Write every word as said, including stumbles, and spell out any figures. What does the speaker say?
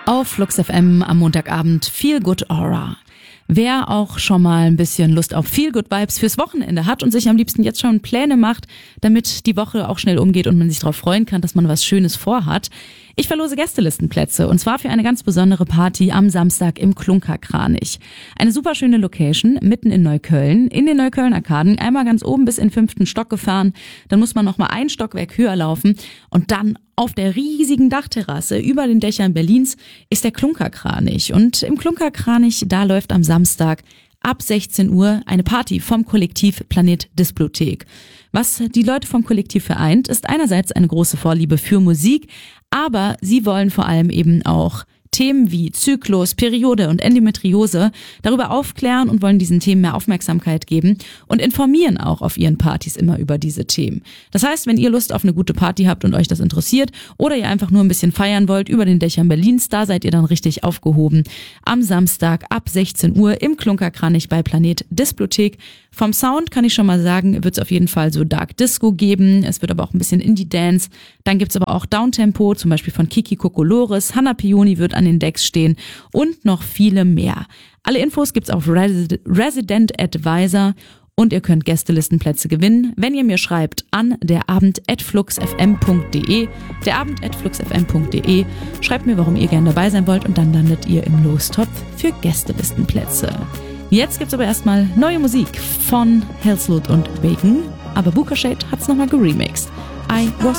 Auf Flux F M am Montagabend Feel Good Aura. Wer auch schon mal ein bisschen Lust auf Feel Good Vibes fürs Wochenende hat und sich am liebsten jetzt schon Pläne macht, damit die Woche auch schnell umgeht und man sich darauf freuen kann, dass man was Schönes vorhat. Ich verlose Gästelistenplätze und zwar für eine ganz besondere Party am Samstag im Klunkerkranich. Eine super schöne Location mitten in Neukölln, in den Neukölln-Arkaden, einmal ganz oben bis in den fünften Stock gefahren, dann muss man nochmal ein Stockwerk höher laufen und dann auf der riesigen Dachterrasse über den Dächern Berlins ist der Klunkerkranich. Und im Klunkerkranich, da läuft am Samstag ab sechzehn Uhr eine Party vom Kollektiv Planet Displothek. Was die Leute vom Kollektiv vereint, ist einerseits eine große Vorliebe für Musik, aber sie wollen vor allem eben auch Themen wie Zyklus, Periode und Endometriose darüber aufklären und wollen diesen Themen mehr Aufmerksamkeit geben und informieren auch auf ihren Partys immer über diese Themen. Das heißt, wenn ihr Lust auf eine gute Party habt und euch das interessiert oder ihr einfach nur ein bisschen feiern wollt über den Dächern Berlins, da seid ihr dann richtig aufgehoben. Am Samstag ab sechzehn Uhr im Klunkerkranich bei Planet Displothek. Vom Sound kann ich schon mal sagen, wird es auf jeden Fall so Dark Disco geben. Es wird aber auch ein bisschen Indie-Dance. Dann gibt's aber auch Downtempo, zum Beispiel von Kiki Kokolores. Hannah Pioni wird an den Decks stehen und noch viele mehr. Alle Infos gibt's auf Resi- Resident Advisor und ihr könnt Gästelistenplätze gewinnen, wenn ihr mir schreibt an derabend at fluxfm punkt de, derabend at fluxfm punkt de. Schreibt mir, warum ihr gerne dabei sein wollt und dann landet ihr im Lostopf für Gästelistenplätze. Jetzt gibt's aber erstmal neue Musik von Hellsloot und Bacon, aber Booker Shade hat's nochmal geremixed. I was